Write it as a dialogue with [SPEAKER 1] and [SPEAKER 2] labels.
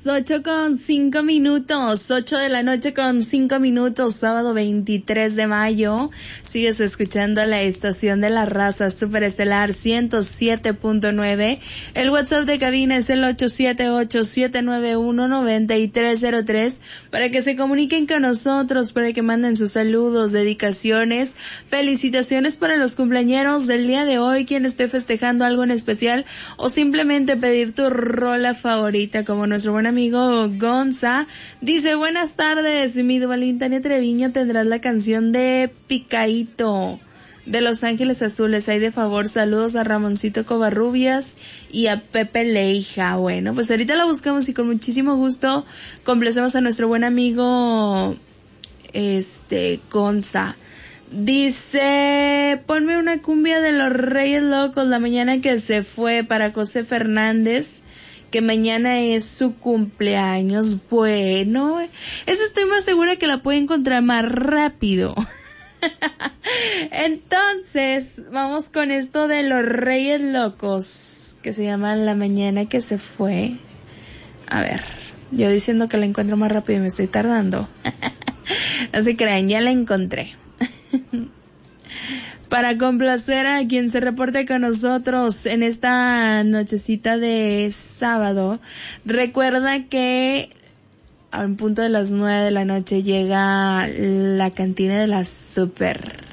[SPEAKER 1] las 8:05, 8 de la noche con 5 minutos, sábado 23 de mayo. Sigues escuchando la estación de la raza Superestelar 107.9. El WhatsApp de cabina es el 878-791-9303 para que se comuniquen con nosotros, para que manden sus saludos, dedicaciones, felicitaciones para los cumpleañeros del día de hoy, quien esté festejando algo en especial, o simplemente pedir tu rola favorita, como nuestro buen amigo Gonza. Dice: buenas tardes, mi Duvalín Tania Treviño, tendrás la canción de Picaíto de Los Ángeles Azules. Ahí de favor, saludos a Ramoncito Covarrubias y a Pepe Leija. Bueno, pues ahorita la buscamos y con muchísimo gusto complacemos a nuestro buen amigo Gonza. Dice: ponme una cumbia de los Reyes Locos, La Mañana que se fue, para José Fernández, que mañana es su cumpleaños. Bueno, esa estoy más segura que la puede encontrar más rápido. Entonces, vamos con esto de los Reyes Locos, que se llama La Mañana que se fue. A ver, yo diciendo que la encuentro más rápido y me estoy tardando. No se crean, ya la encontré. Para complacer a quien se reporte con nosotros en esta nochecita de sábado, recuerda que a un punto de las 9 de la noche llega la cantina de la Super.